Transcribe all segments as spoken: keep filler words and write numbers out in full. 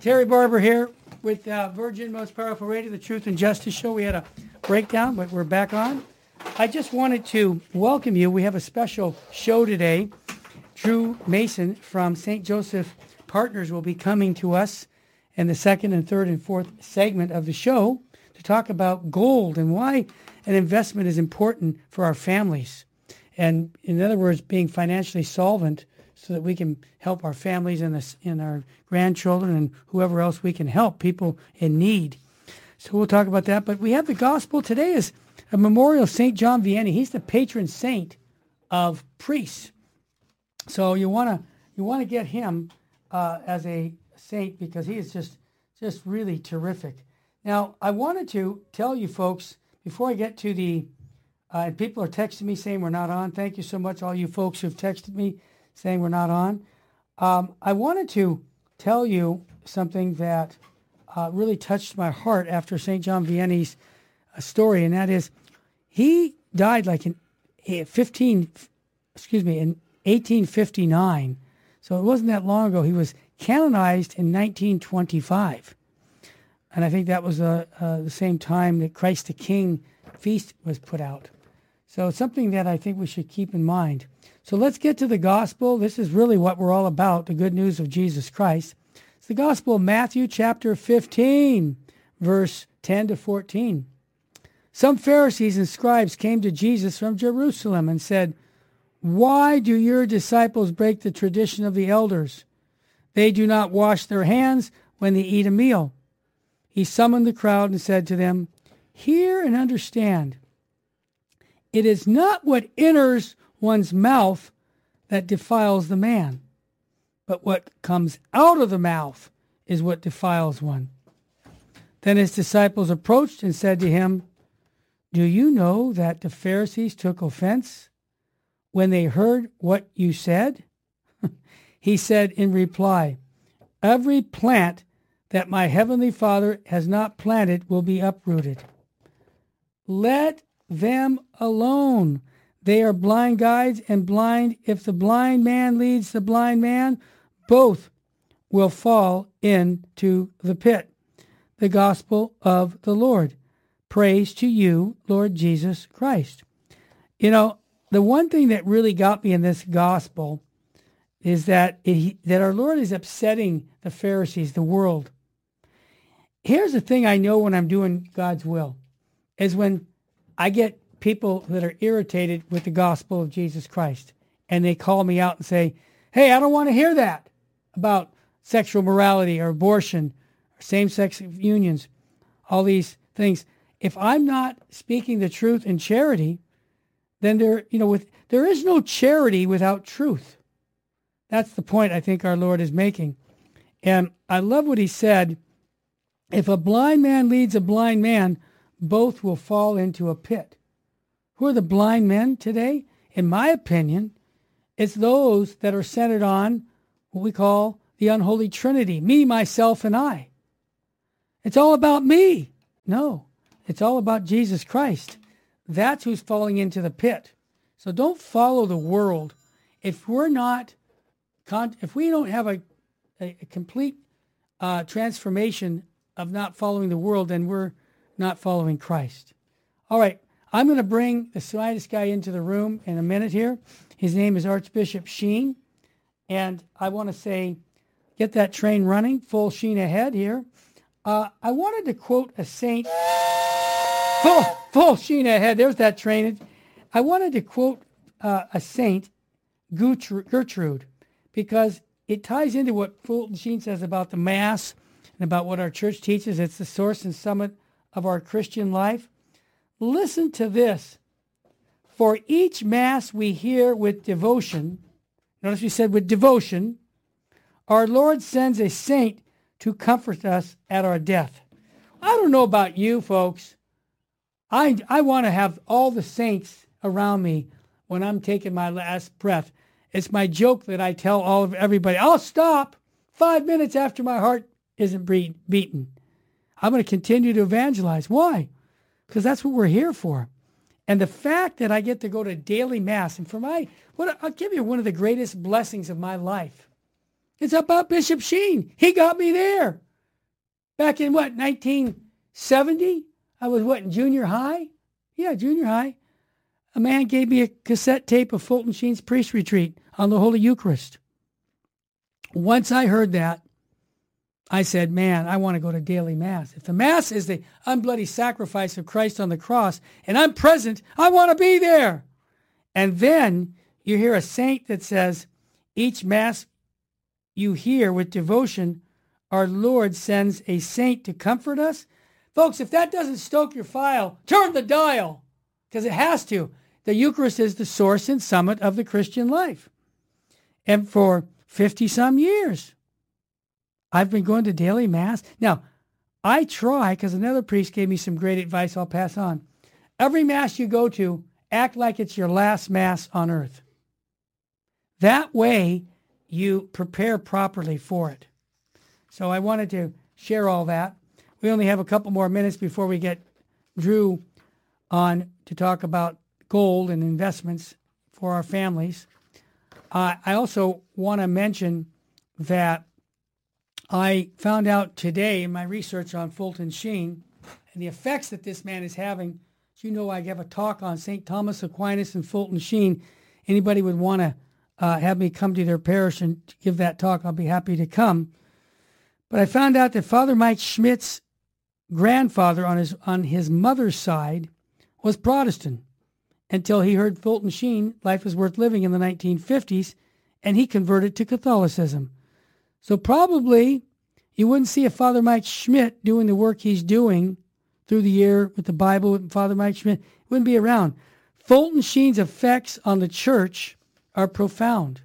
Terry Barber here with uh, Virgin Most Powerful Radio, the Truth and Justice Show. We had a breakdown, but we're back on. I just wanted to welcome you. We have a special show today. Drew Mason from Saint Joseph Partners will be coming to us in the second and third and fourth segment of the show to talk about gold and why an investment is important for our families. And in other words, being financially solvent so that we can help our families and, the, and our grandchildren and whoever else we can help, people in need. So we'll talk about that. But we have the gospel today is a memorial of Saint John Vianney. He's the patron saint of priests. So you want to you want to get him uh, as a saint because he is just just really terrific. Now, I wanted to tell you folks, before I get to the, uh, and people are texting me saying we're not on. Thank you so much, all you folks who've texted me saying we're not on. Um, I wanted to tell you something that uh, really touched my heart after Saint John Vianney's uh, story, and that is he died like in fifteen, excuse me, in eighteen fifty-nine. So it wasn't that long ago. He was canonized in nineteen twenty-five. And I think that was uh, uh, the same time that Christ the King feast was put out. So it's something that I think we should keep in mind. So let's get to the gospel. This is really what we're all about, the good news of Jesus Christ. It's the gospel of Matthew chapter fifteen, verse ten to fourteen. Some Pharisees and scribes came to Jesus from Jerusalem and said, "Why do your disciples break the tradition of the elders? They do not wash their hands when they eat a meal." He summoned the crowd and said to them, "Hear and understand. It is not what enters one's mouth that defiles the man, but what comes out of the mouth is what defiles one." Then his disciples approached and said to him, "Do you know that the Pharisees took offense when they heard what you said?" He said in reply, "Every plant that my heavenly Father has not planted will be uprooted. Let them alone. They are blind guides, and blind, if the blind man leads the blind man, both will fall into the pit." The gospel of the Lord. Praise to you, Lord Jesus Christ. You know, the one thing that really got me in this gospel is that it, that our Lord is upsetting the Pharisees, the world. Here's the thing I know when I'm doing God's will, is when I get people that are irritated with the gospel of Jesus Christ, and they call me out and say, "Hey, I don't want to hear that about sexual morality or abortion or same-sex unions, all these things." If I'm not speaking the truth in charity, then there, you know, with there is no charity without truth. That's the point I think our Lord is making. And I love what he said. If a blind man leads a blind man, both will fall into a pit. Who are the blind men today? In my opinion, it's those that are centered on what we call the unholy trinity, me, myself, and I. It's all about me. No, it's all about Jesus Christ. That's who's falling into the pit. So don't follow the world. If we're not, if we don't have a, a, a complete uh, transformation of not following the world, then we're not following Christ. All right, I'm going to bring the slightest guy into the room in a minute here. His name is Archbishop Sheen. And I want to say, get that train running, full sheen ahead here. Uh, I wanted to quote a saint, full, full sheen ahead, there's that train. I wanted to quote uh, a saint, Gertrude, because it ties into what Fulton Sheen says about the Mass and about what our church teaches. It's the source and summit of our Christian life. Listen to this. For each Mass we hear with devotion, notice we said with devotion, our Lord sends a saint to comfort us at our death. I don't know about you folks. I, I want to have all the saints around me when I'm taking my last breath. It's my joke that I tell all of everybody, I'll stop five minutes after my heart isn't beaten. I'm going to continue to evangelize. Why? Because that's what we're here for. And the fact that I get to go to daily Mass, and for my, what I'll give you one of the greatest blessings of my life. It's about Bishop Sheen. He got me there. Back in what, nineteen seventy? I was what, in junior high? Yeah, junior high. A man gave me a cassette tape of Fulton Sheen's priest retreat on the Holy Eucharist. Once I heard that, I said, man, I want to go to daily Mass. If the Mass is the unbloody sacrifice of Christ on the cross and I'm present, I want to be there. And then you hear a saint that says, each Mass you hear with devotion, our Lord sends a saint to comfort us. Folks, if that doesn't stoke your file, turn the dial, because it has to. The Eucharist is the source and summit of the Christian life. And for fifty-some years, I've been going to daily Mass. Now, I try, because another priest gave me some great advice I'll pass on. Every Mass you go to, act like it's your last Mass on earth. That way, you prepare properly for it. So I wanted to share all that. We only have a couple more minutes before we get Drew on to talk about gold and investments for our families. Uh, I also want to mention that I found out today in my research on Fulton Sheen and the effects that this man is having. As you know, I gave a talk on Saint Thomas Aquinas and Fulton Sheen. Anybody would want to uh, have me come to their parish and give that talk, I'll be happy to come. But I found out that Father Mike Schmidt's grandfather on his on his mother's side was Protestant until he heard Fulton Sheen, Life is Worth Living, in the nineteen fifties, and he converted to Catholicism. So probably you wouldn't see a Father Mike Schmidt doing the work he's doing through the year with the Bible with Father Mike Schmidt. Wouldn't be around. Fulton Sheen's effects on the church are profound.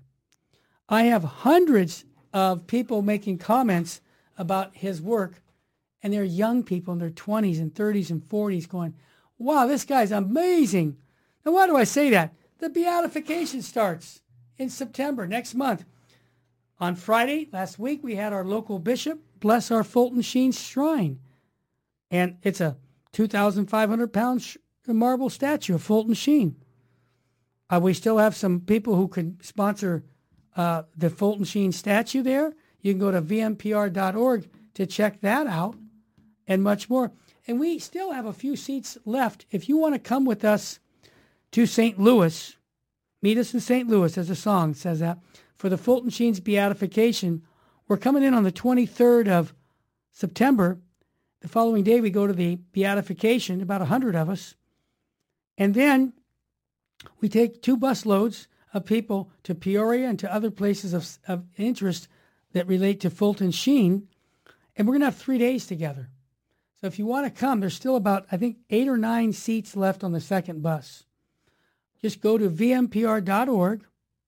I have hundreds of people making comments about his work, and they're young people in their twenties and thirties and forties going, wow, this guy's amazing. Now, why do I say that? The beatification starts in September, next month. On Friday, last week, we had our local bishop bless our Fulton Sheen shrine. And it's a two thousand five hundred pound sh- marble statue of Fulton Sheen. Uh, we still have some people who could sponsor uh, the Fulton Sheen statue there. You can go to v m p r dot org to check that out and much more. And we still have a few seats left. If you want to come with us to Saint Louis, meet us in Saint Louis, as a song says that, for the Fulton Sheen's beatification. We're coming in on the twenty-third of September. The following day, we go to the beatification, about one hundred of us. And then we take two bus loads of people to Peoria and to other places of, of interest that relate to Fulton Sheen. And we're going to have three days together. So if you want to come, there's still about, I think, eight or nine seats left on the second bus. Just go to v m p r dot org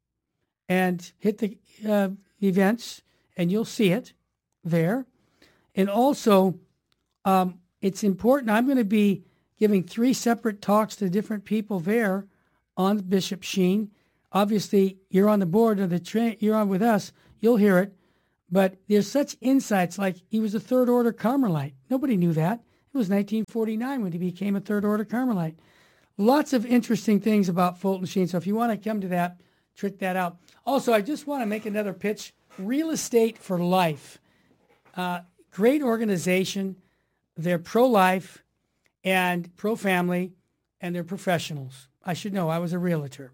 and hit the uh, events, and you'll see it there. And also, um, it's important. I'm going to be giving three separate talks to different people there on Bishop Sheen. Obviously, you're on the board of the train. You're on with us. You'll hear it. But there's such insights, like he was a third order Carmelite. Nobody knew that. It was nineteen forty-nine when he became a third order Carmelite. Lots of interesting things about Fulton Sheen. So if you want to come to that, check that out. Also, I just want to make another pitch. Real Estate for Life. Uh, great organization. They're pro-life and pro-family, and they're professionals. I should know. I was a realtor.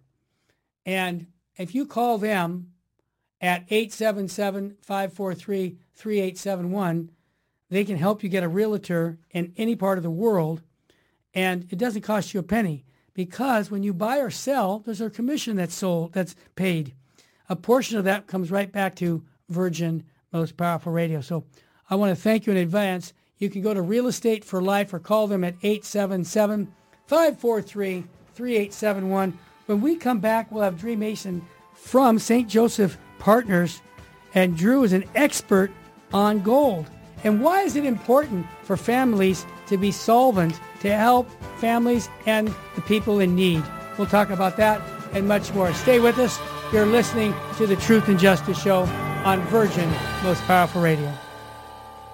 And if you call them at eight seven seven, five four three, three eight seven one, they can help you get a realtor in any part of the world. And it doesn't cost you a penny, because when you buy or sell, there's a commission that's sold, that's paid. A portion of that comes right back to Virgin Most Powerful Radio. So I want to thank you in advance. You can go to Real Estate for Life or call them at eight seven seven, five four three, three eight seven one. When we come back, we'll have Drew Mason from Saint Joseph Partners, and Drew is an expert on gold. And why is it important for families to be solvent, to help families and the people in need? We'll talk about that and much more. Stay with us. You're listening to the Truth and Justice Show on Virgin Most Powerful Radio.